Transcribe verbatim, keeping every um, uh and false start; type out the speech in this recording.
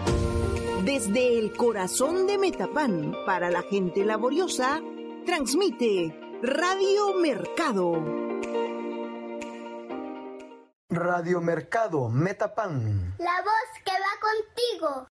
Desde el corazón de Metapan, para la gente laboriosa, transmite Radio Mercado. Radio Mercado, Metapan. La voz que va contigo.